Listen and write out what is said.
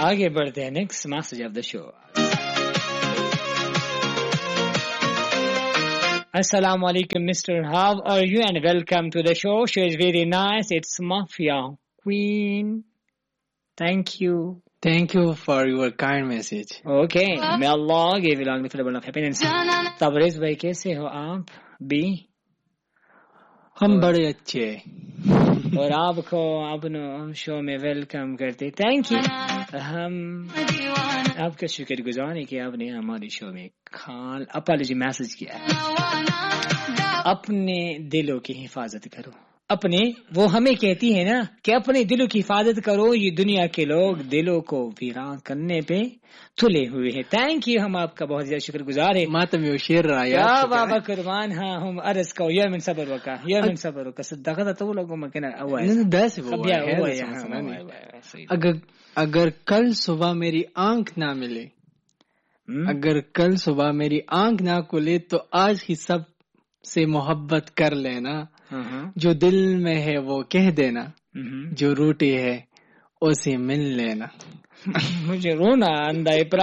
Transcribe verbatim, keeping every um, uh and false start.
آگے بڑھتے ہیں نیکسٹ میسج آف دا شو. السلام علیکم mister, how are you and welcome to the show. Show is very nice. It's Mafia Queen. Thank you. Thank you for your kind message. Okay. May Allah give you long life and happiness. Tabrez بھائی کیسے ہو آپ بھی؟ ہم بڑے اچھے اور آپ کو اپنے شو میں ویلکم کرتے. Thank you. ہم آپ کا شکر گزار ہیں کہ آپ نے ہمارے شو میں کال اپالوجی میسج کیا ہے. اپنے دلوں کی حفاظت کرو. اپنے وہ ہمیں کہتی ہے نا کہ اپنے دلوں کی حفاظت کرو, یہ دنیا کے لوگ دلوں کو ویران کرنے پہ تلے ہوئے ہیں. تھینک یو, ہم آپ کا بہت زیادہ شکر گزار ہیں. ماتم یو شیر رہا یا بابا قربان. ہاں ہم عرض کو یا من صبر وکا یا من صبر وکا صدقہ تو لوگوں میں کہنا ہوا ہے دس اگر اگر کل صبح میری آنکھ نہ ملے, اگر کل صبح میری آنکھ نہ کھلے تو آج ہی سب سے محبت کر لینا. جو دل میں ہے وہ کہہ دینا, جو روٹی ہے اسے مل لینا. مجھے رونا آندا ہے پر